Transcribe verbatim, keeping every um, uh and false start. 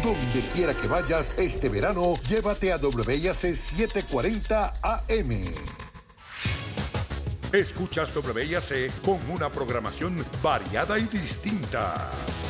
Donde quiera que vayas este verano, llévate a W I A C setecientos cuarenta A M. Escuchas W I A C con una programación variada y distinta.